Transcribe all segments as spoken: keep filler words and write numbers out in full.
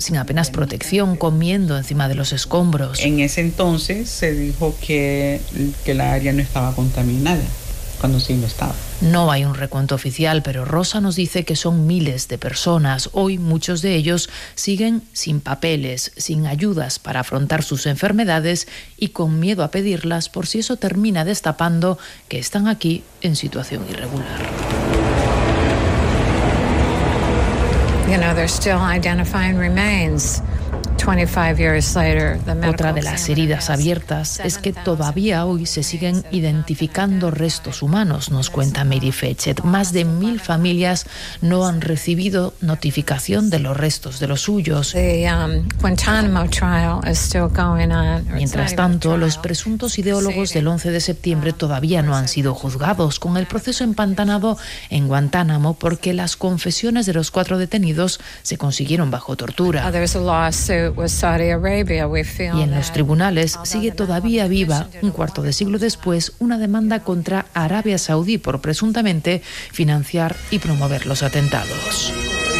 sin apenas protección, comiendo encima de los escombros. En ese entonces se dijo que, que la área no estaba contaminada, cuando sí lo estaba. No hay un recuento oficial, pero Rosa nos dice que son miles de personas. Hoy muchos de ellos siguen sin papeles, sin ayudas para afrontar sus enfermedades y con miedo a pedirlas por si eso termina destapando que están aquí en situación irregular. You know, they're still identifying remains. Otra de las heridas abiertas es que todavía hoy se siguen identificando restos humanos, nos cuenta Mary Fetchet. Más de mil familias no han recibido notificación de los restos de los suyos. Mientras tanto, los presuntos ideólogos del once de septiembre todavía no han sido juzgados, con el proceso empantanado en Guantánamo porque las confesiones de los cuatro detenidos se consiguieron bajo tortura. Y en los tribunales sigue todavía viva, un cuarto de siglo después, una demanda contra Arabia Saudí por presuntamente financiar y promover los atentados.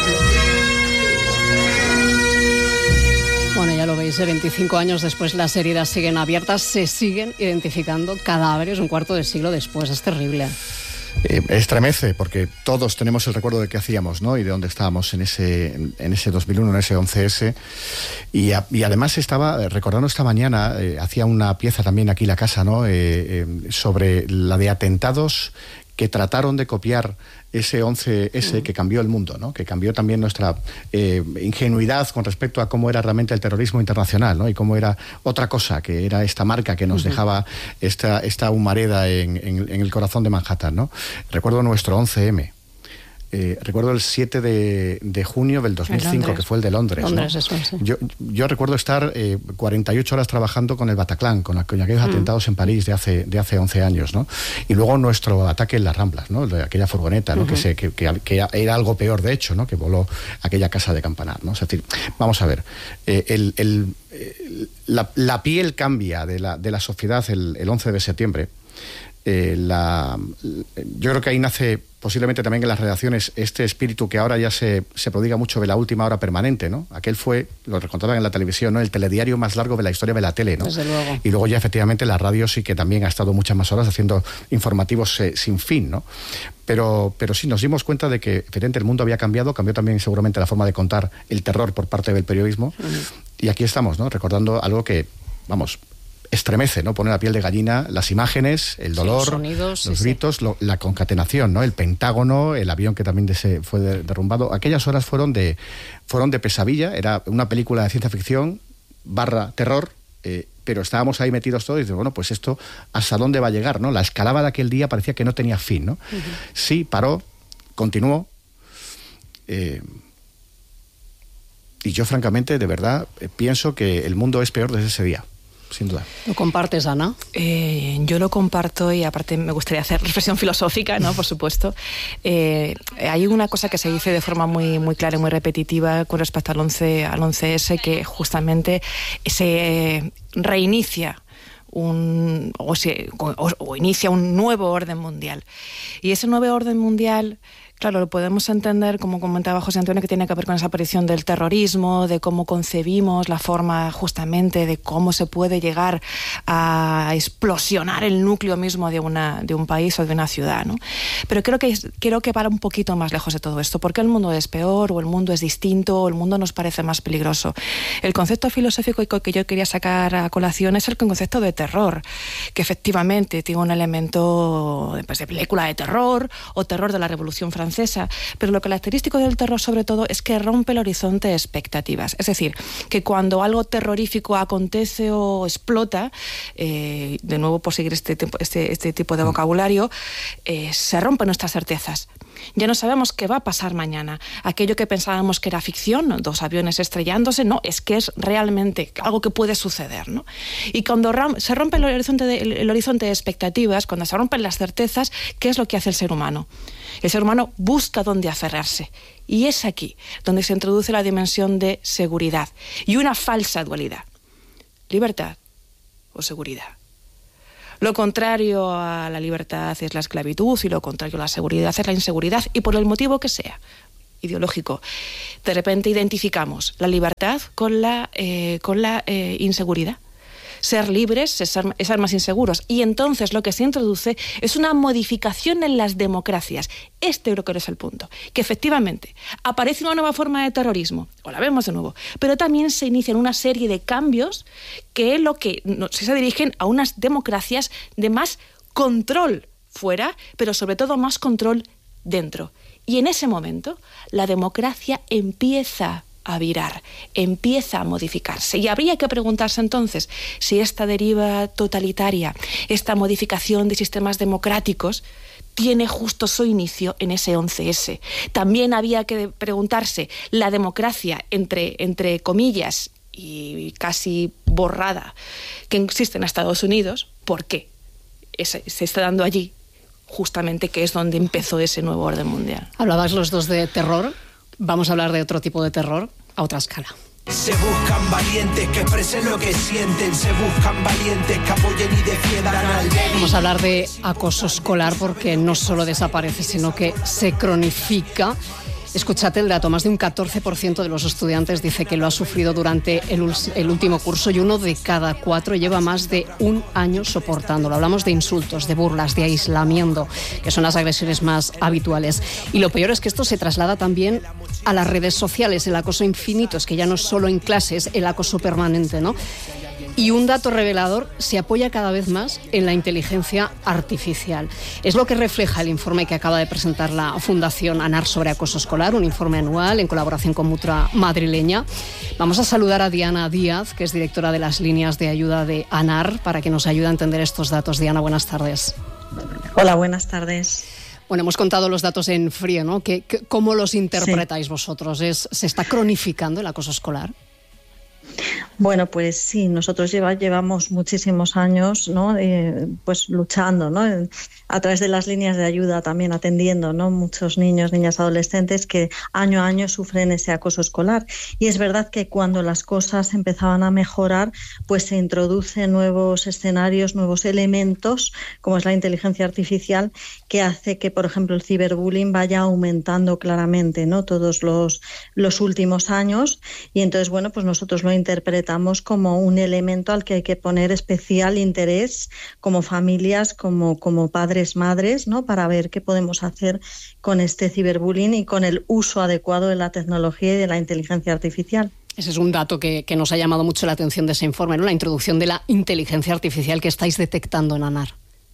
Bueno, ya lo veis, veinticinco años después las heridas siguen abiertas, se siguen identificando cadáveres un cuarto de siglo después. Es terrible. Eh, estremece porque todos tenemos el recuerdo de qué hacíamos, ¿no? Y de dónde estábamos en ese en ese dos mil uno, en ese once ese. Y, a, y además estaba recordando esta mañana, eh, hacía una pieza también aquí la casa, ¿no? Eh, eh, sobre la de atentados que trataron de copiar ese once ese mm. que cambió el mundo, ¿no? Que cambió también nuestra eh, ingenuidad con respecto a cómo era realmente el terrorismo internacional, ¿no? Y cómo era otra cosa, que era esta marca que nos uh-huh. dejaba esta, esta humareda en, en, en el corazón de Manhattan, ¿no? Recuerdo nuestro once eme. Eh, recuerdo el siete de junio del dos mil cinco, que fue el de Londres. Londres, ¿no? eso, sí. yo, yo recuerdo estar eh, cuarenta y ocho horas trabajando con el Bataclan, con, la, con aquellos mm. atentados en París de hace, de hace once años, ¿no? Y luego nuestro ataque en las Ramblas, ¿no? De aquella furgoneta, ¿no? Uh-huh. que, se, que, que, que era algo peor, de hecho, ¿no? Que voló aquella casa de campanar, ¿no? Es decir, vamos a ver, eh, el, el, el, la, la piel cambia de la, de la sociedad el, el once de septiembre. Eh, la, yo creo que ahí nace posiblemente también en las redacciones este espíritu que ahora ya se, se prodiga mucho de la última hora permanente, ¿no? Aquel fue, lo recontaban en la televisión, ¿no? El telediario más largo de la historia de la tele, ¿no? Desde luego. Y luego ya efectivamente la radio sí que también ha estado muchas más horas haciendo informativos eh, sin fin, ¿no? Pero, pero sí nos dimos cuenta de que efectivamente el mundo había cambiado, cambió también seguramente la forma de contar el terror por parte del periodismo. Uh-huh. Y aquí estamos, ¿no? Recordando algo que, vamos, estremece, ¿no? Pone la piel de gallina las imágenes, el dolor, sí, los, sonidos, los sí, gritos, sí. Lo, la concatenación, ¿no? El Pentágono, el avión que también de se fue de, derrumbado. Aquellas horas fueron de fueron de pesadilla. Era una película de ciencia ficción barra terror, eh, pero estábamos ahí metidos todos y dices, bueno, pues esto, ¿hasta dónde va a llegar, no? La escalada de aquel día parecía que no tenía fin, ¿no? Uh-huh. Sí, paró, continuó. Eh, y yo, francamente, de verdad, eh, pienso que el mundo es peor desde ese día. Sin duda. ¿Lo compartes, Ana? Eh, yo lo comparto y aparte me gustaría hacer reflexión filosófica, ¿no? Por supuesto. Eh, hay una cosa que se dice de forma muy, muy clara y muy repetitiva con respecto al once, al once ese, que justamente se reinicia un, o, se, o, o inicia un nuevo orden mundial. Y ese nuevo orden mundial, claro, lo podemos entender, como comentaba José Antonio, que tiene que ver con esa aparición del terrorismo, de cómo concebimos la forma justamente de cómo se puede llegar a explosionar el núcleo mismo de, una, de un país o de una ciudad, ¿no? Pero creo que, creo que va un poquito más lejos de todo esto. ¿Por qué el mundo es peor o el mundo es distinto o el mundo nos parece más peligroso? El concepto filosófico que yo quería sacar a colación es el concepto de terror, que efectivamente tiene un elemento pues, de película de terror o terror de la Revolución Francesa, pero lo característico del terror sobre todo es que rompe el horizonte de expectativas. Es decir, que cuando algo terrorífico acontece o explota, eh, de nuevo por seguir este, este, este tipo de vocabulario, eh, se rompen nuestras certezas. Ya no sabemos qué va a pasar mañana. Aquello que pensábamos que era ficción, dos aviones estrellándose, no, es que es realmente algo que puede suceder, ¿no? Y cuando ram- se rompe el horizonte, de, el, el horizonte de expectativas, cuando se rompen las certezas, ¿qué es lo que hace el ser humano? El ser humano busca dónde aferrarse. Y es aquí donde se introduce la dimensión de seguridad y una falsa dualidad. Libertad o seguridad. Lo contrario a la libertad es la esclavitud y lo contrario a la seguridad es la inseguridad, y por el motivo que sea. ideológico. De repente identificamos la libertad con la, eh, con la eh, inseguridad. Ser libres es ser, es ser más inseguros. Y entonces lo que se introduce es una modificación en las democracias. Este creo que es el punto. Que efectivamente aparece una nueva forma de terrorismo, o la vemos de nuevo, pero también se inician una serie de cambios que, lo que no, se dirigen a unas democracias de más control fuera, pero sobre todo más control dentro. Y en ese momento la democracia empieza a virar, empieza a modificarse. Y habría que preguntarse entonces si esta deriva totalitaria, esta modificación de sistemas democráticos, tiene justo su inicio en ese once ese. También había que preguntarse, la democracia, entre, entre comillas, y casi borrada, que existe en Estados Unidos, ¿por qué es, se está dando allí? Justamente que es donde empezó ese nuevo orden mundial. Hablabas los dos de terror. Vamos a hablar de otro tipo de terror a otra escala. Se buscan valientes que expresen lo que sienten, se buscan valientes que apoyen y defiendan al débil. Vamos a hablar de acoso escolar porque no solo desaparece, sino que se cronifica. Escuchad el dato, más de un catorce por ciento de los estudiantes dice que lo ha sufrido durante el, el último curso y uno de cada cuatro lleva más de un año soportándolo. Hablamos de insultos, de burlas, de aislamiento, que son las agresiones más habituales. Y lo peor es que esto se traslada también a las redes sociales, el acoso infinito, es que ya no es solo en clases, el acoso permanente, ¿no? Y un dato revelador, se apoya cada vez más en la inteligencia artificial. Es lo que refleja el informe que acaba de presentar la Fundación ANAR sobre acoso escolar, un informe anual en colaboración con Mutua Madrileña. Vamos a saludar a Diana Díaz, que es directora de las líneas de ayuda de ANAR, para que nos ayude a entender estos datos. Diana, buenas tardes. Hola, buenas tardes. Bueno, hemos contado los datos en frío, ¿no? ¿Qué, qué, ¿Cómo los interpretáis sí. vosotros? ¿Es, ¿Se está cronificando el acoso escolar? Bueno, pues sí, nosotros lleva, llevamos muchísimos años, ¿no? Eh, pues luchando, ¿no? A través de las líneas de ayuda también atendiendo, ¿no? Muchos niños, niñas, adolescentes que año a año sufren ese acoso escolar. Y es verdad que cuando las cosas empezaban a mejorar, pues se introducen nuevos escenarios, nuevos elementos, como es la inteligencia artificial, que hace que, por ejemplo, el ciberbullying vaya aumentando claramente, ¿no? Todos los, los últimos años. Y entonces, bueno, pues nosotros lo interpretamos como un elemento al que hay que poner especial interés como familias, como, como padres, madres, ¿no? Para ver qué podemos hacer con este ciberbullying y con el uso adecuado de la tecnología y de la inteligencia artificial. Ese es un dato que, que nos ha llamado mucho la atención de ese informe, ¿no? La introducción de la inteligencia artificial que estáis detectando en ANAR.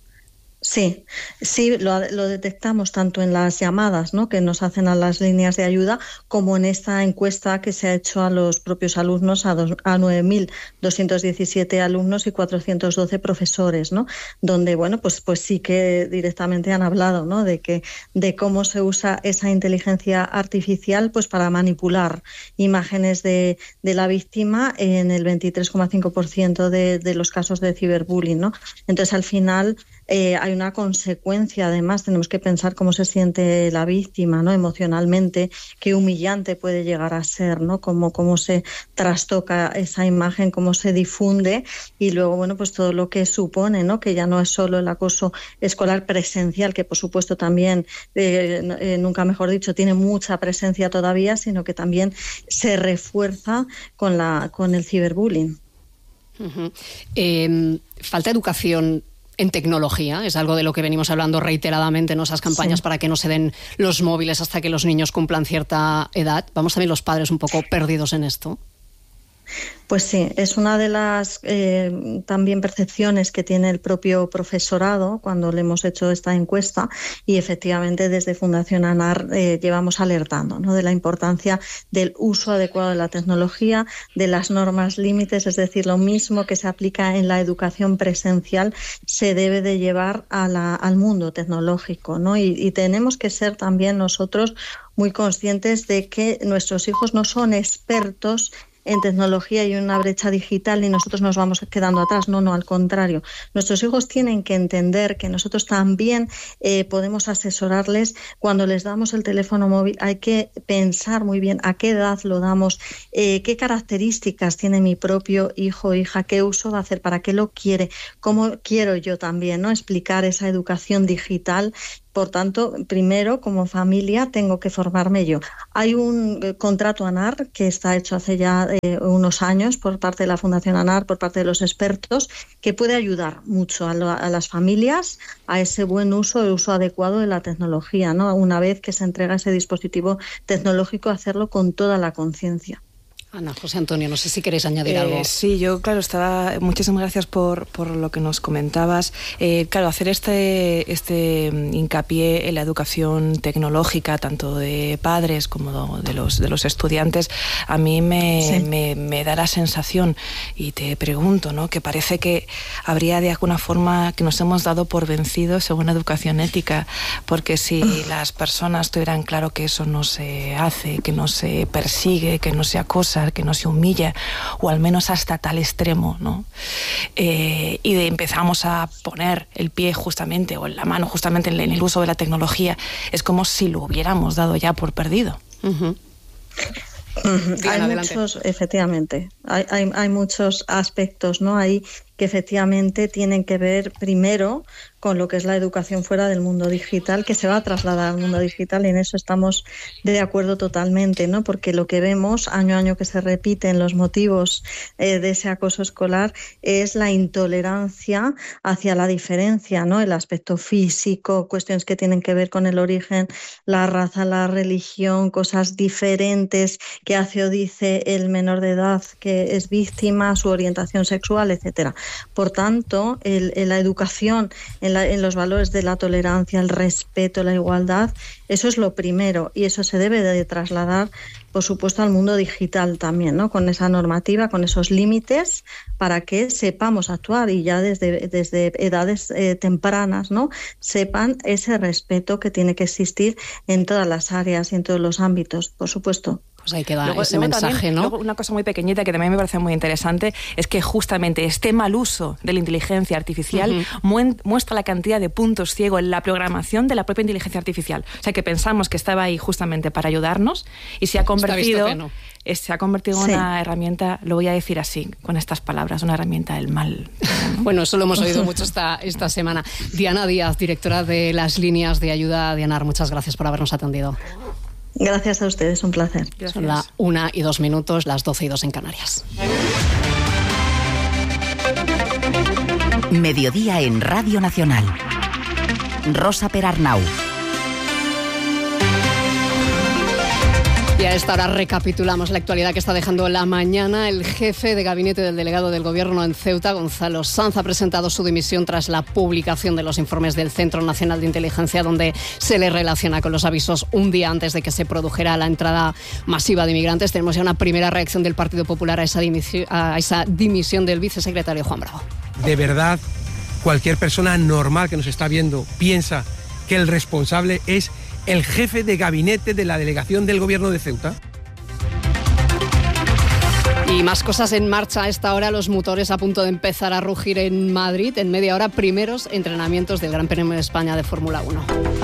Sí, sí, lo, lo detectamos tanto en las llamadas, ¿no? que nos hacen a las líneas de ayuda, como en esta encuesta que se ha hecho a los propios alumnos, a, dos, a nueve mil doscientos diecisiete alumnos y cuatrocientos doce profesores, ¿no? Donde, bueno, pues, pues sí que directamente han hablado, ¿no? de, que, de cómo se usa esa inteligencia artificial pues para manipular imágenes de, de la víctima en el veintitrés coma cinco por ciento de, de los casos de ciberbullying, ¿no? Entonces, al final, Eh, hay una consecuencia, además tenemos que pensar cómo se siente la víctima, ¿no? Emocionalmente, qué humillante puede llegar a ser, ¿no? Cómo, cómo se trastoca esa imagen, cómo se difunde y luego, bueno, pues todo lo que supone, ¿no? Que ya no es solo el acoso escolar presencial, que por supuesto también, eh, eh, nunca mejor dicho, tiene mucha presencia todavía, sino que también se refuerza con, la, con el ciberbullying. Uh-huh. Eh, falta educación en tecnología, es algo de lo que venimos hablando reiteradamente en esas campañas sí. para que no se den los móviles hasta que los niños cumplan cierta edad. Vamos también los padres un poco perdidos en esto. Pues sí, es una de las eh, también percepciones que tiene el propio profesorado cuando le hemos hecho esta encuesta y efectivamente desde Fundación ANAR eh, llevamos alertando, ¿no? de la importancia del uso adecuado de la tecnología, de las normas límites, es decir, lo mismo que se aplica en la educación presencial se debe de llevar a la, al mundo tecnológico, ¿no? Y, y tenemos que ser también nosotros muy conscientes de que nuestros hijos no son expertos en tecnología y una brecha digital y nosotros nos vamos quedando atrás. No, no, al contrario. Nuestros hijos tienen que entender que nosotros también eh, podemos asesorarles cuando les damos el teléfono móvil. Hay que pensar muy bien a qué edad lo damos, eh, qué características tiene mi propio hijo o hija, qué uso va a hacer, para qué lo quiere, cómo quiero yo también, ¿no? Explicar esa educación digital Por tanto, primero, como familia, tengo que formarme yo. Hay un eh, contrato ANAR que está hecho hace ya eh, unos años por parte de la Fundación ANAR, por parte de los expertos, que puede ayudar mucho a, lo, a las familias a ese buen uso, el uso adecuado de la tecnología, ¿no? Una vez que se entrega ese dispositivo tecnológico, hacerlo con toda la conciencia. Ana, José Antonio, no sé si queréis añadir eh, algo. Sí, yo, claro, estaba. Muchísimas gracias por, por lo que nos comentabas. Eh, claro, hacer este, este hincapié en la educación tecnológica, tanto de padres como de los, de los estudiantes, a mí me, sí. me, me da la sensación, y te pregunto, ¿no?, que parece que habría de alguna forma que nos hemos dado por vencidos según la educación ética, porque si las personas tuvieran claro que eso no se hace, que no se persigue, que no se acosa, que no se humilla, o al menos hasta tal extremo, ¿no? Eh, y de empezamos a poner el pie justamente, o la mano justamente en el uso de la tecnología, es como si lo hubiéramos dado ya por perdido. Uh-huh. Uh-huh. Hay adelante. muchos, efectivamente, hay, hay, hay muchos aspectos, ¿no?, ahí que efectivamente tienen que ver primero con lo que es la educación fuera del mundo digital, que se va a trasladar al mundo digital, y en eso estamos de acuerdo totalmente, ¿no? Porque lo que vemos año a año que se repiten los motivos eh, de ese acoso escolar es la intolerancia hacia la diferencia, ¿no? El aspecto físico, cuestiones que tienen que ver con el origen, la raza, la religión, cosas diferentes que hace o dice el menor de edad que es víctima, su orientación sexual, etcétera. Por tanto, el, el, la educación en, la, en los valores de la tolerancia, el respeto, la igualdad, eso es lo primero, y eso se debe de trasladar, por supuesto, al mundo digital también, ¿no?, con esa normativa, con esos límites, para que sepamos actuar y ya desde, desde edades eh, tempranas, ¿no?, sepan ese respeto que tiene que existir en todas las áreas y en todos los ámbitos, por supuesto. Pues ahí queda luego, ese luego mensaje, también, ¿no? Luego una cosa muy pequeñita que también me parece muy interesante es que justamente este mal uso de la inteligencia artificial uh-huh. mu- muestra la cantidad de puntos ciegos en la programación de la propia inteligencia artificial. O sea, que pensamos que estaba ahí justamente para ayudarnos y se ha convertido, no. eh, se ha convertido en sí. una herramienta, lo voy a decir así, con estas palabras, una herramienta del mal. Bueno, eso lo hemos oído mucho esta, esta semana. Diana Díaz, directora de las líneas de ayuda de ANAR, muchas gracias por habernos atendido. Gracias a ustedes, un placer. Gracias. Son la una y dos minutos, las doce y dos en Canarias. Mediodía en Radio Nacional. Rosa Perarnau. Y a esta hora recapitulamos la actualidad que está dejando la mañana. El jefe de gabinete del delegado del Gobierno en Ceuta, Gonzalo Sanz, ha presentado su dimisión tras la publicación de los informes del Centro Nacional de Inteligencia, donde se le relaciona con los avisos un día antes de que se produjera la entrada masiva de inmigrantes. Tenemos ya una primera reacción del Partido Popular a esa dimisión, a esa dimisión del vicesecretario Juan Bravo. De verdad, cualquier persona normal que nos está viendo piensa que el responsable es el jefe de gabinete de la delegación del Gobierno de Ceuta. Y más cosas en marcha a esta hora, los motores a punto de empezar a rugir en Madrid. En media hora, primeros entrenamientos del Gran Premio de España de Fórmula uno.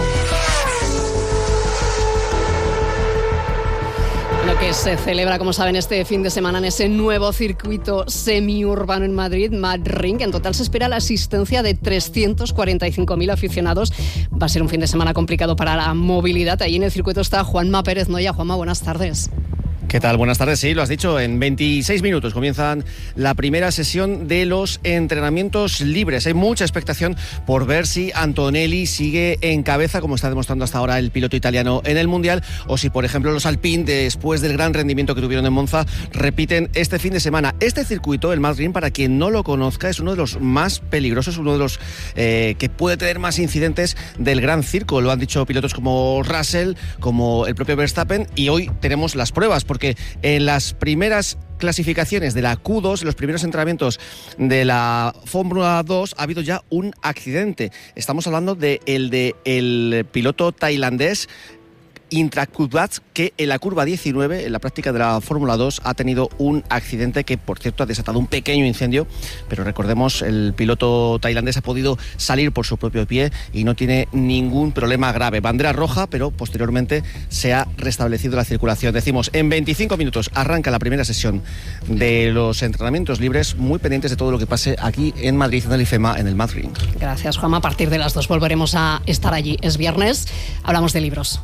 Lo que se celebra, como saben, este fin de semana en ese nuevo circuito semiurbano en Madrid, MadRing. En total se espera la asistencia de trescientos cuarenta y cinco mil aficionados. Va a ser un fin de semana complicado para la movilidad. Allí en el circuito está Juanma Pérez Noya. Juanma, buenas tardes. ¿Qué tal? Buenas tardes. Sí, lo has dicho, en veintiséis minutos comienzan la primera sesión de los entrenamientos libres. Hay mucha expectación por ver si Antonelli sigue en cabeza, como está demostrando hasta ahora el piloto italiano en el Mundial, o si, por ejemplo, los Alpine, después del gran rendimiento que tuvieron en Monza, repiten este fin de semana. Este circuito, el MadRing, para quien no lo conozca, es uno de los más peligrosos, uno de los eh, que puede tener más incidentes del Gran Circo. Lo han dicho pilotos como Russell, como el propio Verstappen, y hoy tenemos las pruebas, porque en las primeras clasificaciones de la Q dos, en los primeros entrenamientos de la Fórmula dos, ha habido ya un accidente. Estamos hablando de el de el piloto tailandés Intrakubatsk, que en la curva diecinueve, en la práctica de la Fórmula dos, ha tenido un accidente que, por cierto, ha desatado un pequeño incendio, pero recordemos, el piloto tailandés ha podido salir por su propio pie y no tiene ningún problema grave. Bandera roja, pero posteriormente se ha restablecido la circulación. Decimos, en veinticinco minutos arranca la primera sesión de los entrenamientos libres, muy pendientes de todo lo que pase aquí en Madrid, en el IFEMA, en el Madrid. Gracias, Juanma. A partir de las dos volveremos a estar allí. Es viernes, hablamos de libros.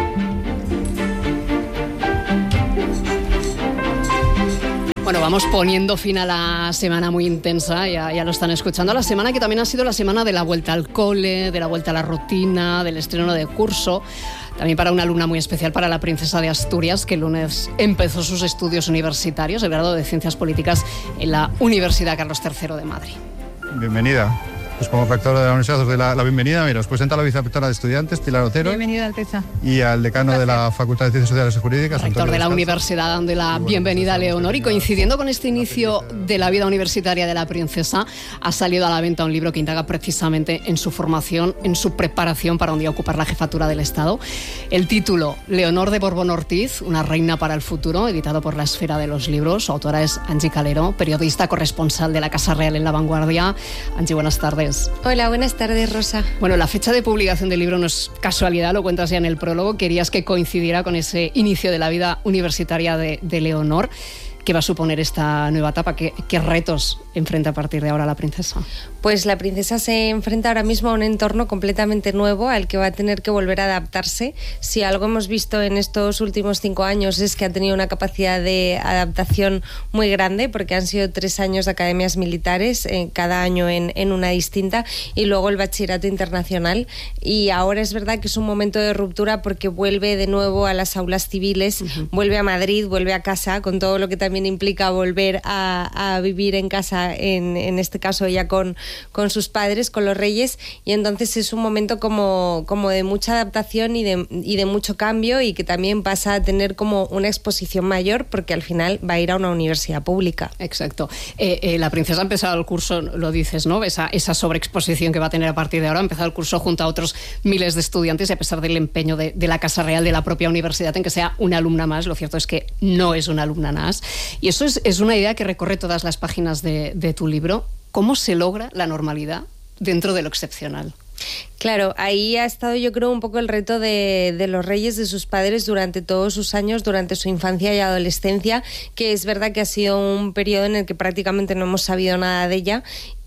Bueno, vamos poniendo fin a la semana muy intensa, ya, ya lo están escuchando, la semana que también ha sido la semana de la vuelta al cole, de la vuelta a la rutina, del estreno de curso, también para una alumna muy especial, para la princesa de Asturias, que el lunes empezó sus estudios universitarios, el grado de Ciencias Políticas en la Universidad Carlos tercero de Madrid. Bienvenida. Pues como rectora de la universidad os doy la, la bienvenida. Mira, os presenta la vicerrectora de estudiantes, Pilar Otero. Bienvenida, Alteza. Y al decano Gracias. de la Facultad de Ciencias Sociales y Jurídicas, Rector Antonio de la Descalzo. Universidad, dando la bienvenida a Leonor. Y coincidiendo con este inicio de la vida universitaria de la princesa, ha salido a la venta un libro que indaga precisamente en su formación, en su preparación para un día ocupar la jefatura del Estado. El título, Leonor de Borbón Ortiz, una reina para el futuro, editado por La Esfera de los Libros. Su autora es Angie Calero, periodista corresponsal de la Casa Real en La Vanguardia. Angie, buenas tardes. Hola, buenas tardes, Rosa. Bueno, la fecha de publicación del libro no es casualidad, lo cuentas ya en el prólogo. Querías que coincidiera con ese inicio de la vida universitaria de, de Leonor. ¿Qué va a suponer esta nueva etapa? ¿Qué, qué retos enfrenta a partir de ahora la princesa? Pues la princesa se enfrenta ahora mismo a un entorno completamente nuevo al que va a tener que volver a adaptarse. Si algo hemos visto en estos últimos cinco años es que ha tenido una capacidad de adaptación muy grande, porque han sido tres años de academias militares, eh, cada año en, en una distinta, y luego el bachillerato internacional. Y ahora es verdad que es un momento de ruptura porque vuelve de nuevo a las aulas civiles, uh-huh. vuelve a Madrid, vuelve a casa, con todo lo que también implica volver a, a vivir en casa, en, en este caso ya con, con sus padres, con los reyes, y entonces es un momento como, como de mucha adaptación y de, y de mucho cambio, y que también pasa a tener como una exposición mayor, porque al final va a ir a una universidad pública. Exacto. Eh, eh, la princesa ha empezado el curso, lo dices, ¿no? Esa, esa sobreexposición que va a tener a partir de ahora, ha empezado el curso junto a otros miles de estudiantes, y a pesar del empeño de, de la Casa Real, de la propia universidad, en que sea una alumna más, lo cierto es que no es una alumna más. Y eso es, es una idea que recorre todas las páginas de, de tu libro. ¿Cómo se logra la normalidad dentro de lo excepcional? Claro, ahí ha estado, yo creo, un poco el reto de, de los reyes, de sus padres, durante todos sus años, durante su infancia y adolescencia, que es verdad que ha sido un periodo en el que prácticamente no hemos sabido nada de ella,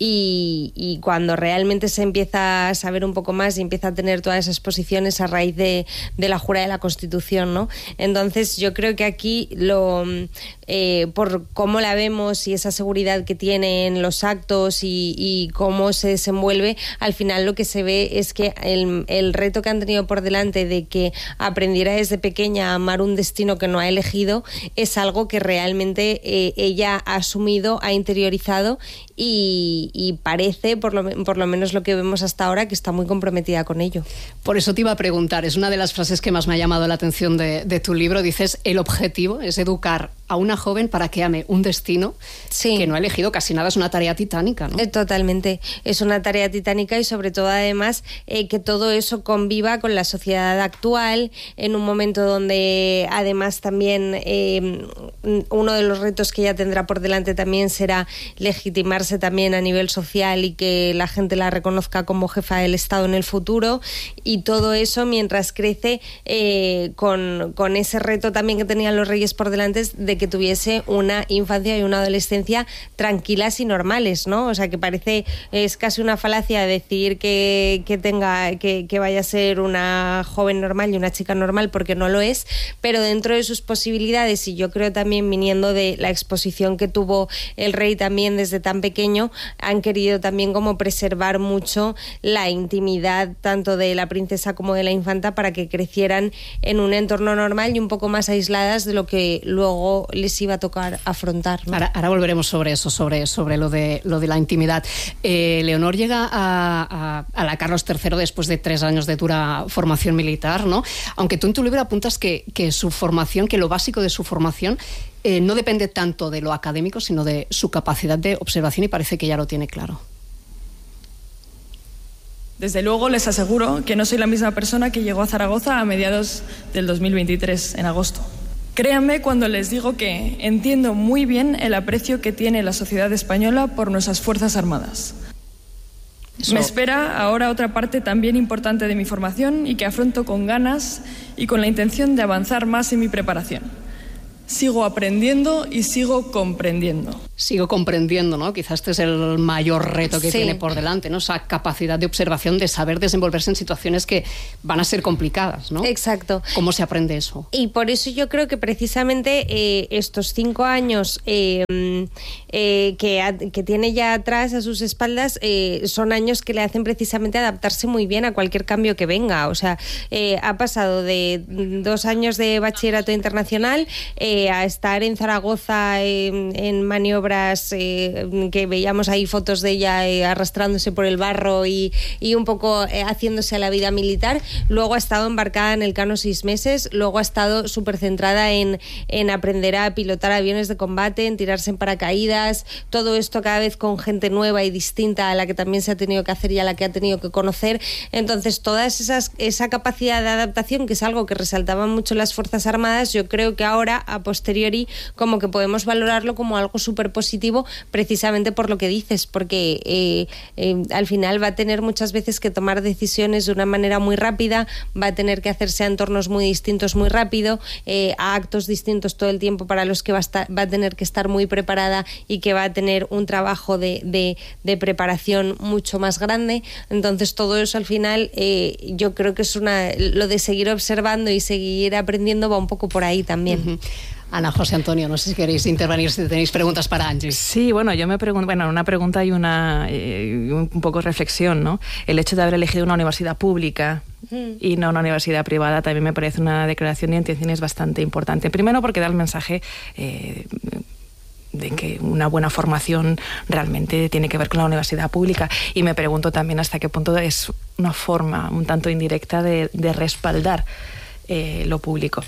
y, y cuando realmente se empieza a saber un poco más y empieza a tener todas esas posiciones a raíz de, de la jura de la Constitución, ¿no? Entonces yo creo que aquí, lo eh, por cómo la vemos y esa seguridad que tiene en los actos y, y cómo se desenvuelve, al final lo que se ve es que el, el reto que han tenido por delante de que aprendiera desde pequeña a amar un destino que no ha elegido es algo que realmente eh, ella ha asumido, ha interiorizado, y, y parece, por lo, por lo menos lo que vemos hasta ahora, que está muy comprometida con ello. Por eso te iba a preguntar, es una de las frases que más me ha llamado la atención de, de tu libro. Dices, el objetivo es educar a una joven para que ame un destino sí. que no ha elegido casi nada. Es una tarea titánica, ¿no? Eh, totalmente, es una tarea titánica, y sobre todo además eh, que todo eso conviva con la sociedad actual, en un momento donde además también eh, uno de los retos que ella tendrá por delante también será legitimarse también a nivel social y que la gente la reconozca como jefa del Estado en el futuro, y todo eso mientras crece eh, con, con ese reto también que tenían los reyes por delante de que tuviese una infancia y una adolescencia tranquilas y normales, ¿no? O sea, que parece, es casi una falacia decir que, que tenga, que, que vaya a ser una joven normal y una chica normal, porque no lo es, pero dentro de sus posibilidades, y yo creo también viniendo de la exposición que tuvo el rey también desde tan pequeño, han querido también como preservar mucho la intimidad tanto de la princesa como de la infanta, para que crecieran en un entorno normal y un poco más aisladas de lo que luego les iba a tocar afrontar, ¿no? Ahora, ahora volveremos sobre eso, sobre, sobre lo, de, lo de la intimidad. Eh, Leonor llega a, a, a la Carlos tercero después de tres años de dura formación militar, ¿no? Aunque tú en tu libro apuntas que, que su formación, que lo básico de su formación eh, no depende tanto de lo académico, sino de su capacidad de observación, y parece que ella lo tiene claro. Desde luego les aseguro que no soy la misma persona que llegó a Zaragoza a mediados del dos mil veintitrés, en agosto. Créanme cuando les digo que entiendo muy bien el aprecio que tiene la sociedad española por nuestras Fuerzas Armadas. Eso. Me espera ahora otra parte también importante de mi formación y que afronto con ganas y con la intención de avanzar más en mi preparación. Sigo aprendiendo y sigo comprendiendo. Sigo comprendiendo, ¿no? Quizás este es el mayor reto que sí. tiene por delante, ¿no? Esa capacidad de observación, de saber desenvolverse en situaciones que van a ser complicadas, ¿no? Exacto. ¿Cómo se aprende eso? Y por eso yo creo que precisamente eh, estos cinco años eh, eh, que, a, que tiene ya atrás a sus espaldas eh, son años que le hacen precisamente adaptarse muy bien a cualquier cambio que venga. O sea, eh, ha pasado de dos años de bachillerato internacional eh, a estar en Zaragoza eh, en maniobras Eh, que veíamos ahí fotos de ella eh, arrastrándose por el barro y, y un poco eh, haciéndose a la vida militar. Luego ha estado embarcada en el Cano seis meses, luego ha estado súper centrada en, en aprender a pilotar aviones de combate, en tirarse en paracaídas, todo esto cada vez con gente nueva y distinta a la que también se ha tenido que hacer y a la que ha tenido que conocer. Entonces toda esa capacidad de adaptación, que es algo que resaltaban mucho las Fuerzas Armadas, yo creo que ahora a posteriori como que podemos valorarlo como algo súper positivo, precisamente por lo que dices, porque eh, eh, al final va a tener muchas veces que tomar decisiones de una manera muy rápida, va a tener que hacerse a entornos muy distintos muy rápido, eh, a actos distintos todo el tiempo para los que va a, estar, va a tener que estar muy preparada y que va a tener un trabajo de, de, de preparación mucho más grande. Entonces todo eso al final eh, yo creo que es una, lo de seguir observando y seguir aprendiendo va un poco por ahí también. Uh-huh. Ana, José Antonio, no sé si queréis intervenir, si tenéis preguntas para Angie. Sí, bueno, yo me pregunto, bueno, una pregunta y una eh, un poco reflexión, ¿no? El hecho de haber elegido una universidad pública mm. y no una universidad privada también me parece una declaración de intenciones bastante importante. Primero porque da el mensaje eh, de que una buena formación realmente tiene que ver con la universidad pública, y me pregunto también hasta qué punto es una forma un tanto indirecta de, de respaldar eh, lo público.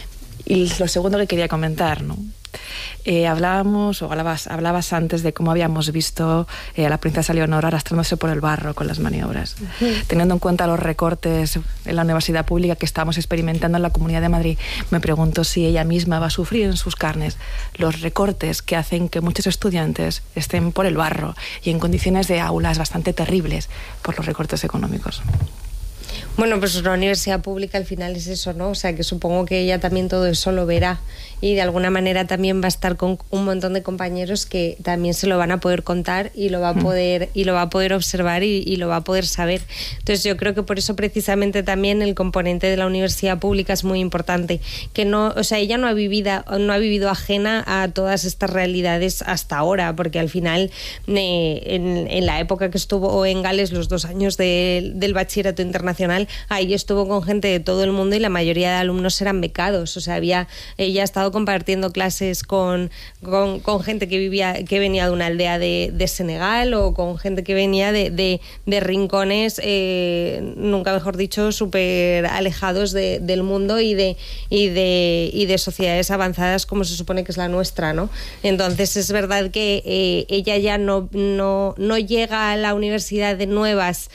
Y lo segundo que quería comentar, ¿no? Eh, hablábamos, o hablabas, hablabas antes de cómo habíamos visto eh, a la princesa Leonor arrastrándose por el barro con las maniobras. Uh-huh. Teniendo en cuenta los recortes en la universidad pública que estamos experimentando en la Comunidad de Madrid, me pregunto si ella misma va a sufrir en sus carnes los recortes que hacen que muchos estudiantes estén por el barro y en condiciones de aulas bastante terribles por los recortes económicos. Bueno, pues una universidad pública al final es eso, ¿no? O sea, que supongo que ella también todo eso lo verá y de alguna manera también va a estar con un montón de compañeros que también se lo van a poder contar y lo va a poder y lo va a poder observar y, y lo va a poder saber. Entonces yo creo que por eso precisamente también el componente de la universidad pública es muy importante, que no, o sea, ella no ha vivido no ha vivido ajena a todas estas realidades hasta ahora, porque al final eh, en, en la época que estuvo en Gales, los dos años de, del bachillerato internacional, ahí estuvo con gente de todo el mundo y la mayoría de alumnos eran becados. O sea, había ella ha estado compartiendo clases con, con, con gente que vivía que venía de una aldea de, de Senegal o con gente que venía de, de, de rincones, eh, nunca mejor dicho, súper alejados de, del mundo y de, y, de, y de sociedades avanzadas como se supone que es la nuestra, ¿no? Entonces es verdad que eh, ella ya no, no, no llega a la universidad de nuevas,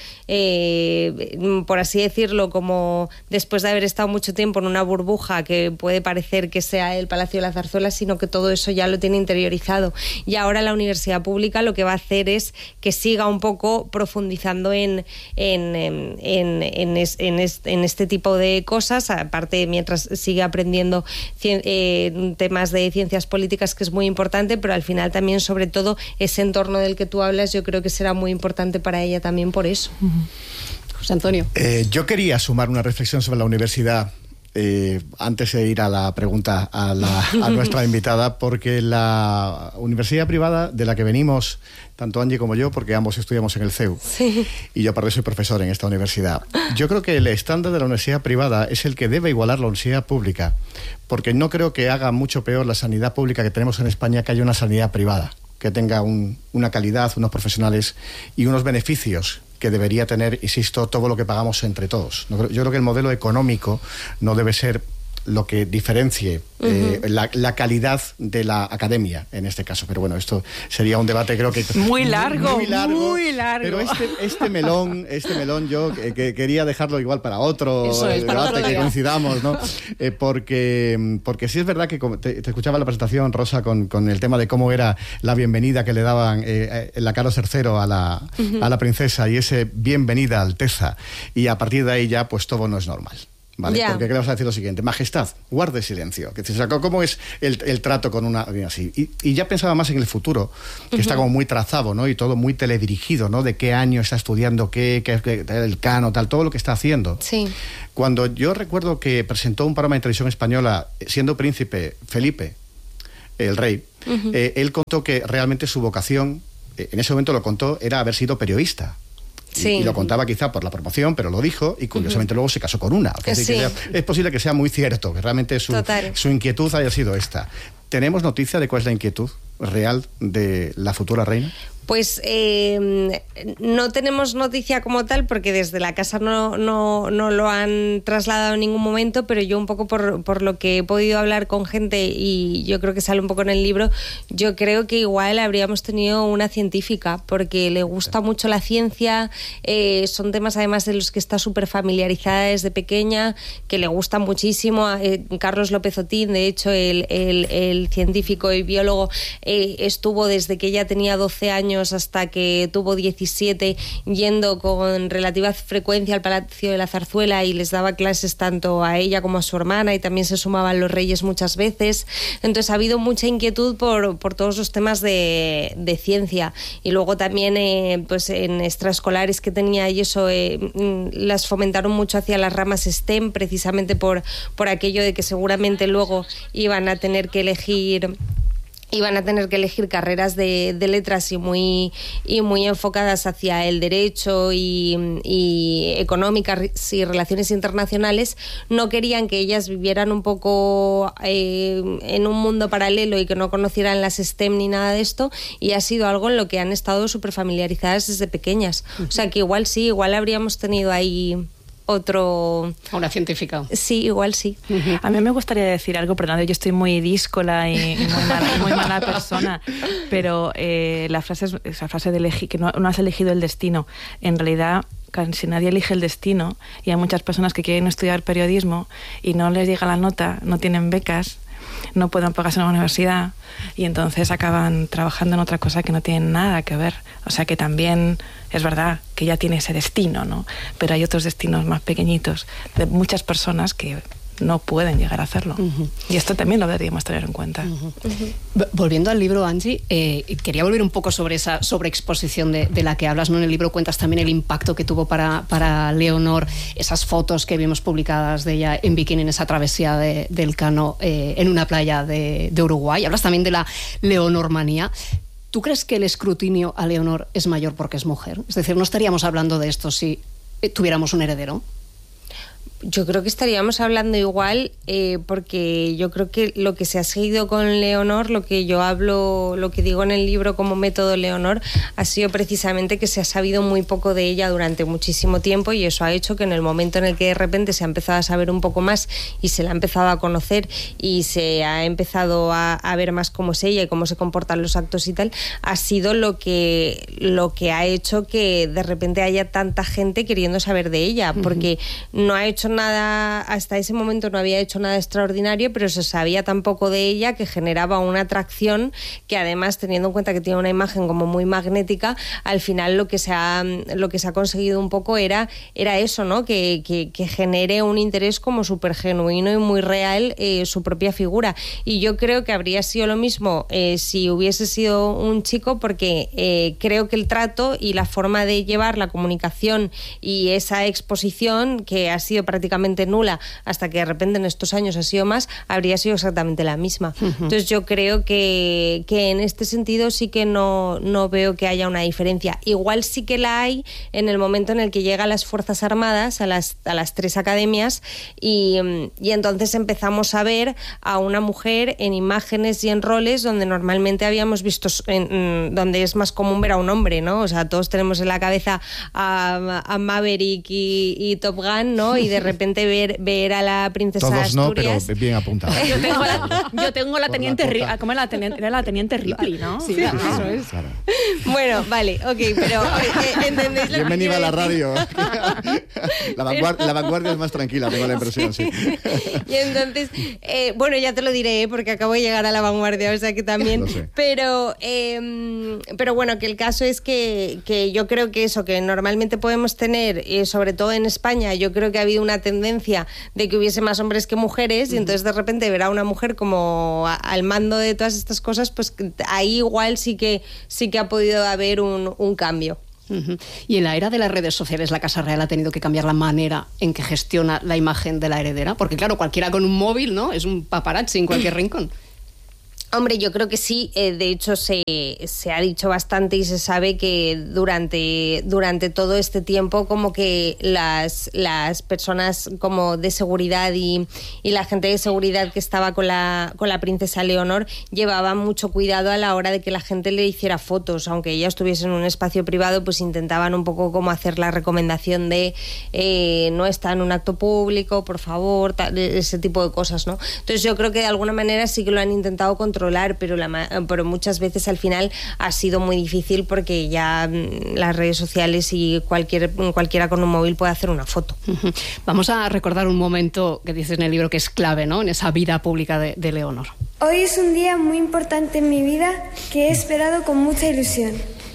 eh, por así decirlo, como después de haber estado mucho tiempo en una burbuja que puede parecer que sea el Palacio de la Zarzuela, sino que todo eso ya lo tiene interiorizado. Y ahora la universidad pública lo que va a hacer es que siga un poco profundizando en, en, en, en, en, es, en, es, en este tipo de cosas, aparte mientras sigue aprendiendo eh, temas de ciencias políticas, que es muy importante, pero al final también, sobre todo, ese entorno del que tú hablas, yo creo que será muy importante para ella también por eso. Uh-huh. José Antonio. Eh, yo quería sumar una reflexión sobre la universidad eh, antes de ir a la pregunta a, la, a nuestra invitada, porque la universidad privada de la que venimos, tanto Angie como yo, porque ambos estudiamos en el C E U, sí. Y yo aparte soy profesor en esta universidad, yo creo que el estándar de la universidad privada es el que debe igualar la universidad pública, porque no creo que haga mucho peor la sanidad pública que tenemos en España que haya una sanidad privada, que tenga un, una calidad, unos profesionales y unos beneficios que debería tener, insisto, todo lo que pagamos entre todos. Yo creo que el modelo económico no debe ser lo que diferencie eh, uh-huh. la, la calidad de la academia en este caso. Pero bueno, esto sería un debate creo que muy largo, muy largo, muy largo. Pero este, este melón, este melón yo que, que quería dejarlo igual para otro Eso es, para debate otro que día. coincidamos, ¿no? Eh, porque, porque sí es verdad que te, te escuchaba la presentación, Rosa, con, con el tema de cómo era la bienvenida que le daban eh, en la Carlos tercero a la, uh-huh. a la princesa, y ese bienvenida Alteza, y a partir de ahí ya pues todo no es normal. ¿Vale? Yeah. Porque queremos decir lo siguiente: Majestad, guarde silencio. ¿Cómo es el, el trato con una así? Y, y ya pensaba más en el futuro, que uh-huh. está como muy trazado, ¿no? Y todo muy teledirigido, ¿no? De qué año está estudiando qué, qué, qué el cano, tal, todo lo que está haciendo. Sí. Cuando yo recuerdo que presentó un programa de televisión española, siendo príncipe Felipe, el rey, uh-huh. eh, él contó que realmente su vocación, eh, en ese momento lo contó, era haber sido periodista. Sí. Y, y lo contaba quizá por la promoción, pero lo dijo, y curiosamente uh-huh. luego se casó con una. Es, sí. decir, que es posible que sea muy cierto, que realmente su, su inquietud haya sido esta. ¿Tenemos noticia de cuál es la inquietud real de la futura reina? Pues eh, no tenemos noticia como tal, porque desde la casa no, no, no lo han trasladado en ningún momento, pero yo un poco por, por lo que he podido hablar con gente, y yo creo que sale un poco en el libro, yo creo que igual habríamos tenido una científica, porque le gusta mucho la ciencia, eh, son temas además de los que está súper familiarizada desde pequeña, que le gustan muchísimo. Eh, Carlos López Otín, de hecho, el, el, el científico y biólogo, eh, estuvo desde que ella tenía doce años hasta que tuvo diecisiete yendo con relativa frecuencia al Palacio de la Zarzuela, y les daba clases tanto a ella como a su hermana, y también se sumaban los reyes muchas veces. Entonces ha habido mucha inquietud por, por todos los temas de, de ciencia, y luego también eh, pues en extraescolares que tenía y eso eh, las fomentaron mucho hacia las ramas STEM, precisamente por, por aquello de que seguramente luego iban a tener que elegir iban a tener que elegir carreras de, de letras y muy, y muy enfocadas hacia el derecho y, y económicas y relaciones internacionales. No querían que ellas vivieran un poco eh, en un mundo paralelo y que no conocieran las STEM ni nada de esto, y ha sido algo en lo que han estado súper familiarizadas desde pequeñas. Uh-huh. O sea que igual sí, igual habríamos tenido ahí otro... Una científica. Sí, igual sí. Uh-huh. A mí me gustaría decir algo, perdón, yo estoy muy díscola y, y muy, mala, muy mala persona, pero eh, la frase es, esa frase de elegir, que no, no has elegido el destino. En realidad, si nadie elige el destino, y hay muchas personas que quieren estudiar periodismo y no les llega la nota, no tienen becas, no pueden pagarse en la universidad, y entonces acaban trabajando en otra cosa que no tiene nada que ver. O sea que también es verdad que ya tiene ese destino, ¿no? Pero hay otros destinos más pequeñitos de muchas personas que no pueden llegar a hacerlo. Uh-huh. Y esto también lo deberíamos tener en cuenta. Uh-huh. Uh-huh. Volviendo al libro, Angie, eh, quería volver un poco sobre esa sobreexposición de, de la que hablas, ¿no? En el libro cuentas también el impacto que tuvo para, para Leonor esas fotos que vimos publicadas de ella en bikini en esa travesía de, del Cano eh, en una playa de, de Uruguay. Hablas también de la leonormanía. ¿Tú crees que el escrutinio a Leonor es mayor porque es mujer? Es decir, ¿no estaríamos hablando de esto si tuviéramos un heredero? Yo creo que estaríamos hablando igual, eh, porque yo creo que lo que se ha seguido con Leonor, lo que yo hablo, lo que digo en el libro como método Leonor, ha sido precisamente que se ha sabido muy poco de ella durante muchísimo tiempo, y eso ha hecho que en el momento en el que de repente se ha empezado a saber un poco más y se la ha empezado a conocer y se ha empezado a, a ver más cómo es ella y cómo se comportan los actos y tal, ha sido lo que, lo que ha hecho que de repente haya tanta gente queriendo saber de ella, porque uh-huh. no ha hecho nada, hasta ese momento no había hecho nada extraordinario, pero se sabía tan poco de ella que generaba una atracción que, además, teniendo en cuenta que tiene una imagen como muy magnética, al final lo que se ha, lo que se ha conseguido un poco era, era eso, ¿no? Que, que, que genere un interés como súper genuino y muy real eh, su propia figura. Y yo creo que habría sido lo mismo eh, si hubiese sido un chico, porque eh, creo que el trato y la forma de llevar la comunicación y esa exposición, que ha sido prácticamente nula hasta que de repente en estos años ha sido más, habría sido exactamente la misma. Uh-huh. Entonces yo creo que, que en este sentido sí que no, no veo que haya una diferencia. Igual sí que la hay en el momento en el que llega a las Fuerzas Armadas, a las, a las tres academias, y, y entonces empezamos a ver a una mujer en imágenes y en roles donde normalmente habíamos visto, en, donde es más común ver a un hombre, ¿no? O sea, todos tenemos en la cabeza a, a Maverick y, y Top Gun, ¿no? Y de repente ver, ver a la princesa Todos Asturias... no, pero bien apuntado. Yo tengo la, yo tengo la teniente Ripley. ¿Cómo era la teniente? Era la teniente Ripley, ¿no? Sí, claro, eso es. Claro. Bueno, vale, ok, pero eh, ¿entendéis lo que Bienvenida a quiero la decir? radio. La vanguardia, la vanguardia es más tranquila, tengo la impresión, sí. Y entonces, eh, bueno, ya te lo diré, ¿eh? Porque acabo de llegar a la vanguardia, o sea que también. Lo sé. Pero, eh, pero bueno, que el caso es que, que yo creo que eso, que normalmente podemos tener, eh, sobre todo en España, yo creo que ha habido una tendencia de que hubiese más hombres que mujeres, y entonces de repente ver a una mujer como a, al mando de todas estas cosas, pues ahí igual sí que, sí que ha podido haber un, un cambio. Uh-huh. Y en la era de las redes sociales, la Casa Real ha tenido que cambiar la manera en que gestiona la imagen de la heredera, porque claro, cualquiera con un móvil, ¿no? Es un paparazzi en cualquier rincón. Hombre, yo creo que sí. Eh, de hecho, se, se ha dicho bastante y se sabe que durante, durante todo este tiempo como que las, las personas como de seguridad y, y la gente de seguridad que estaba con la, con la princesa Leonor llevaban mucho cuidado a la hora de que la gente le hiciera fotos. Aunque ella estuviese en un espacio privado, pues intentaban un poco como hacer la recomendación de eh, no está en un acto público, por favor, tal, ese tipo de cosas, ¿no? Entonces yo creo que de alguna manera sí que lo han intentado controlar, pero, la, pero muchas veces al final ha sido muy difícil porque ya las redes sociales y cualquier, cualquiera con un móvil puede hacer una foto. Uh-huh. Vamos a recordar un momento que dices en el libro que es clave, ¿no?, en esa vida pública de, de Leonor. Hoy es un día muy importante en mi vida que he esperado con mucha ilusión.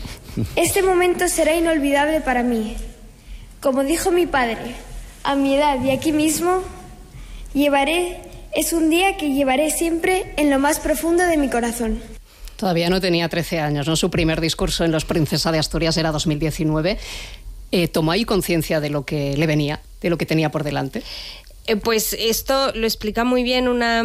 Este momento será inolvidable para mí. Como dijo mi padre, a mi edad y aquí mismo, llevaré... Es un día que llevaré siempre en lo más profundo de mi corazón. Todavía no tenía trece años, ¿no? Su primer discurso en Los Princesa de Asturias era dos mil diecinueve. Eh, ¿Tomó ahí conciencia de lo que le venía, de lo que tenía por delante? Pues esto lo explica muy bien una,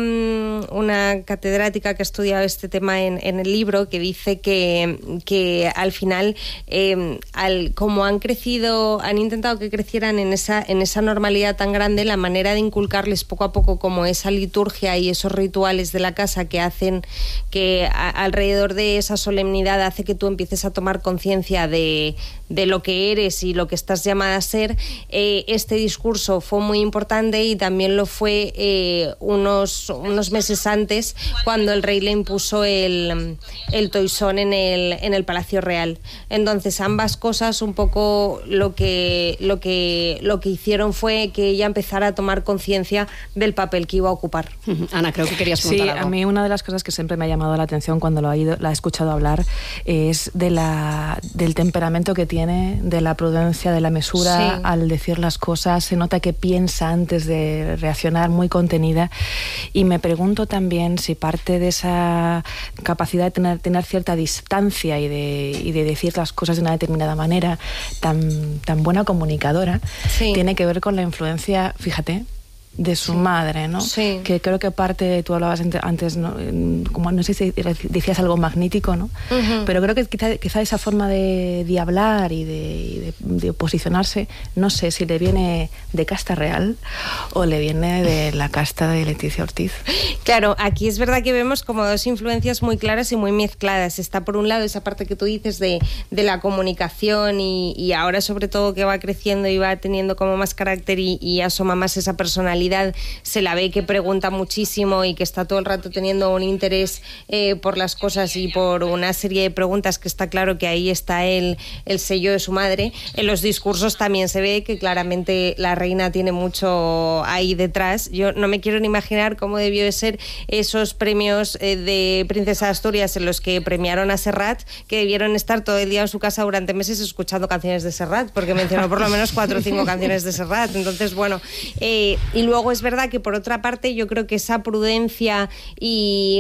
una catedrática que ha estudiado este tema en, en el libro, que dice que, que al final, eh, al, como han crecido, han intentado que crecieran en esa, en esa normalidad tan grande, la manera de inculcarles poco a poco como esa liturgia y esos rituales de la casa que hacen que a, alrededor de esa solemnidad hace que tú empieces a tomar conciencia de, de lo que eres y lo que estás llamada a ser. Eh, este discurso fue muy importante y también lo fue eh, unos, unos meses antes, cuando el rey le impuso el, el toisón en el, en el Palacio Real. Entonces ambas cosas un poco lo que, lo que, lo que hicieron fue que ella empezara a tomar conciencia del papel que iba a ocupar. Ana, creo que querías preguntar Sí, algo. a mí una de las cosas que siempre me ha llamado la atención cuando lo he ido, la he escuchado hablar es de la, del temperamento que tiene, de la prudencia, de la mesura, sí, al decir las cosas. Se nota que piensa antes de reaccionar, muy contenida, y me pregunto también si parte de esa capacidad de tener, tener cierta distancia y de, y de decir las cosas de una determinada manera, tan, tan buena comunicadora, sí, tiene que ver con la influencia, fíjate, de su sí. madre, ¿no? Sí. Que creo que parte, tú hablabas antes, ¿no? Como no sé si decías algo magnífico, ¿no? Uh-huh. Pero creo que quizá, quizá esa forma de, de hablar y, de, y de, de posicionarse, no sé si le viene de casta real o le viene de la casta de Leticia Ortiz. Claro, aquí es verdad que vemos como dos influencias muy claras y muy mezcladas. Está por un lado esa parte que tú dices de, de la comunicación y, y ahora sobre todo que va creciendo y va teniendo como más carácter y, y asoma más esa personalidad. Se la ve que pregunta muchísimo y que está todo el rato teniendo un interés eh, por las cosas y por una serie de preguntas, que está claro que ahí está el, el sello de su madre. En los discursos también se ve que claramente la reina tiene mucho ahí detrás. Yo no me quiero ni imaginar cómo debió de ser esos premios eh, de Princesa de Asturias en los que premiaron a Serrat, que debieron estar todo el día en su casa durante meses escuchando canciones de Serrat, porque mencionó por lo menos cuatro o cinco canciones de Serrat. Entonces, bueno, eh, y luego Luego es verdad que por otra parte yo creo que esa prudencia y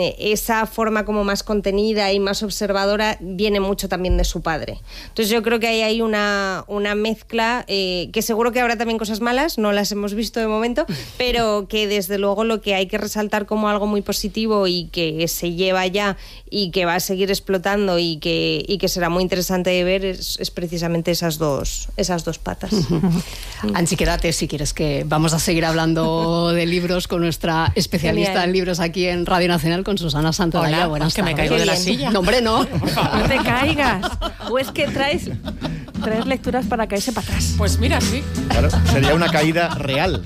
esa forma como más contenida y más observadora viene mucho también de su padre. Entonces yo creo que ahí hay una, una mezcla eh, que seguro que habrá también cosas malas, no las hemos visto de momento, pero que desde luego lo que hay que resaltar como algo muy positivo y que se lleva ya y que va a seguir explotando y que, y que será muy interesante de ver es, es precisamente esas dos, esas dos patas. Anchi, quédate si quieres, que vamos a seguir hablando de libros con nuestra especialista Genial. en libros aquí en Radio Nacional, con Susana Santolaya. Hola, Buenas que tardes. me caigo de la silla. No, hombre, no. No te caigas. O es que traes traer lecturas para caerse para atrás. Pues mira, sí. Claro, sería una caída real.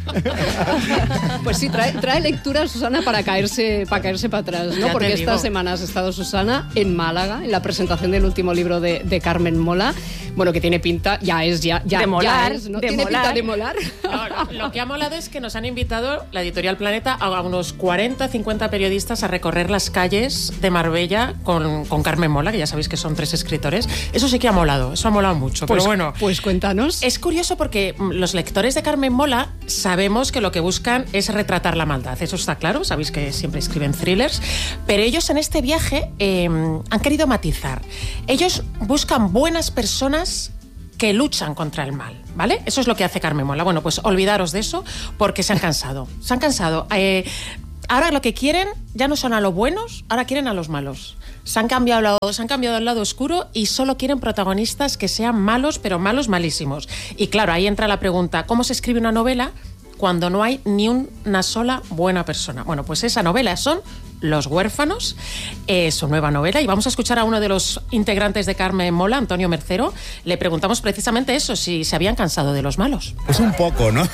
Pues sí, trae, trae lecturas, Susana, para caerse para caerse para atrás, ¿no? Ya Porque te estas digo. semanas ha estado Susana en Málaga, en la presentación del último libro de, de Carmen Mola. Bueno, que tiene pinta, ya es, ya, ya, De molar, ya es, ¿no? de Tiene molar. pinta de molar. No, lo, lo que ha molado es que nos han invitado la editorial Planeta a unos cuarenta, cincuenta periodistas a recorrer las calles de Marbella con, con Carmen Mola, que ya sabéis que son tres escritores. Eso sí que ha molado, eso ha molado mucho. Pues, pero bueno, pues cuéntanos. es curioso porque los lectores de Carmen Mola sabemos que lo que buscan es retratar la maldad. Eso está claro, sabéis que siempre escriben thrillers. Pero ellos en este viaje eh, han querido matizar. Ellos buscan buenas personas que luchan contra el mal, ¿vale? Eso es lo que hace Carmen Mola. Bueno, pues olvidaros de eso porque se han cansado. Se han cansado. Eh, ahora lo que quieren ya no son a los buenos, ahora quieren a los malos. Se han cambiado, al lado, se han cambiado al lado oscuro y solo quieren protagonistas que sean malos, pero malos malísimos. Y claro, ahí entra la pregunta, ¿cómo se escribe una novela cuando no hay ni una sola buena persona? Bueno, pues esa novela son Los huérfanos, eh, su nueva novela, y vamos a escuchar a uno de los integrantes de Carmen Mola, Antonio Mercero. Le preguntamos precisamente eso, si se habían cansado de los malos. Pues un poco, ¿no?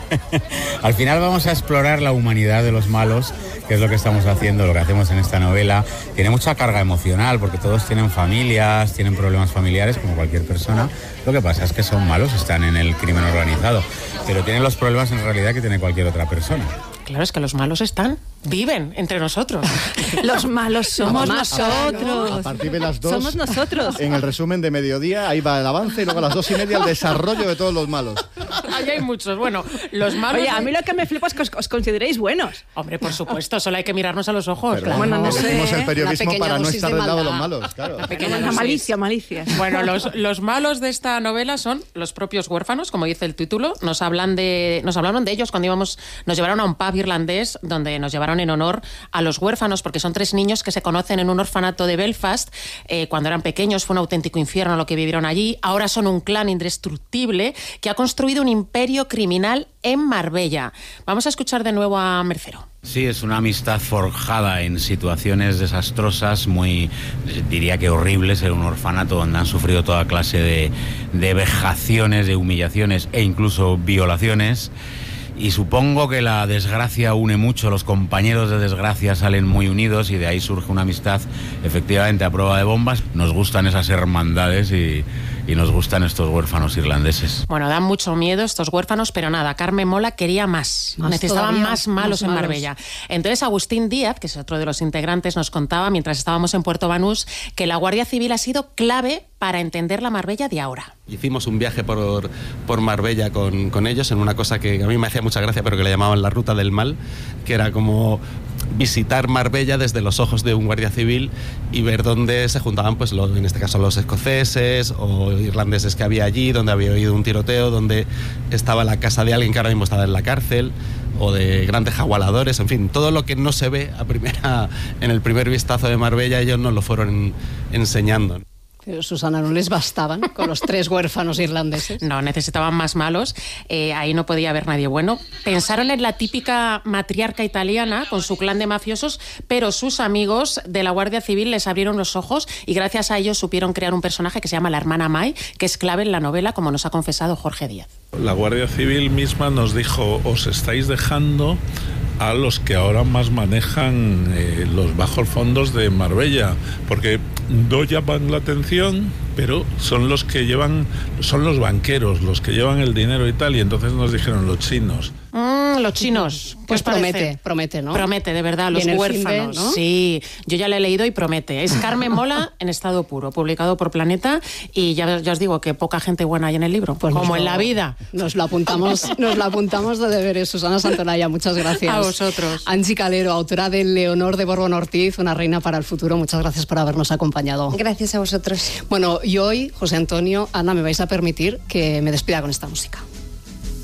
Al final vamos a explorar la humanidad de los malos, que es lo que estamos haciendo, lo que hacemos en esta novela. Tiene mucha carga emocional, porque todos tienen familias, tienen problemas familiares, como cualquier persona. Lo que pasa es que son malos, están en el crimen organizado, pero tienen los problemas en realidad que tiene cualquier otra persona. Claro, es que los malos están, viven entre nosotros. Los malos somos A- a- nosotros. A partir de las dos. Somos nosotros. En el resumen de mediodía, ahí va el avance y luego a las dos y media el desarrollo de todos los malos. Ahí hay muchos. Bueno, los malos... Oye, a mí lo que me flipa es que os, os consideréis buenos. Hombre, por supuesto, solo hay que mirarnos a los ojos. Pero claro. bueno, no sé, elegimos el periodismo una pequeña para no dosis estar de del lado de los maldad. malos, claro. Pequeña Una dosis. malicia, malicia. Bueno, los, los malos de esta novela son los propios huérfanos, como dice el título. Nos hablan de, nos hablaron de ellos cuando íbamos, nos llevaron a un pub irlandés donde nos llevaron en honor a los huérfanos, porque son tres niños que se conocen en un orfanato de Belfast. Eh, cuando eran pequeños fue un auténtico infierno lo que vivieron allí. Ahora son un clan indestructible que ha construido un imperio criminal en Marbella. Vamos a escuchar de nuevo a Mercero. Sí, es una amistad forjada en situaciones desastrosas, muy, diría que horribles, en un orfanato donde han sufrido toda clase de, de vejaciones, de humillaciones e incluso violaciones. Y supongo que la desgracia une mucho, los compañeros de desgracia salen muy unidos y de ahí surge una amistad efectivamente a prueba de bombas. Nos gustan esas hermandades y, y nos gustan estos huérfanos irlandeses. Bueno, dan mucho miedo estos huérfanos, pero nada, Carmen Mola quería más. Más Necesitaban todavía, más malos más en malos. Marbella. Entonces Agustín Díaz, que es otro de los integrantes, nos contaba mientras estábamos en Puerto Banús que la Guardia Civil ha sido clave para entender la Marbella de ahora. Hicimos un viaje por, por Marbella con, con ellos en una cosa que a mí me hacía mucha gracia, pero que le llamaban la ruta del mal, que era como visitar Marbella desde los ojos de un guardia civil y ver dónde se juntaban, pues lo, en este caso los escoceses o irlandeses que había allí, donde había habido un tiroteo, donde estaba la casa de alguien que ahora mismo estaba en la cárcel, o de grandes jagualadores, en fin, todo lo que no se ve a primera, en el primer vistazo de Marbella, ellos nos lo fueron enseñando. Pero, Susana, ¿no les bastaban con los tres huérfanos irlandeses? No, necesitaban más malos. Eh, ahí no podía haber nadie bueno. Pensaron en la típica matriarca italiana con su clan de mafiosos, pero sus amigos de la Guardia Civil les abrieron los ojos y gracias a ellos supieron crear un personaje que se llama la hermana May, que es clave en la novela, como nos ha confesado Jorge Díaz. La Guardia Civil misma nos dijo, os estáis dejando a los que ahora más manejan eh, los bajos fondos de Marbella, porque no llaman la atención, pero son los que llevan, son los banqueros, los que llevan el dinero y tal, y entonces nos dijeron los chinos. Mm, los chinos. Pues ¿Qué os parece? promete, promete, ¿no? Promete, de verdad, los Y en el huérfanos. fin de, ¿no? Sí, yo ya le he leído y promete. Es Carmen Mola en estado puro, publicado por Planeta, y ya, ya os digo que poca gente buena hay en el libro, Pues como nos en lo- la vida. Nos lo apuntamos, nos lo apuntamos de deberes. Susana Santolaya, muchas gracias. A vosotros. Angie Calero, autora de Leonor de Borbón Ortiz, Una reina para el futuro. Muchas gracias por habernos acompañado. Gracias a vosotros. Bueno, y hoy, José Antonio, Ana, me vais a permitir que me despida con esta música.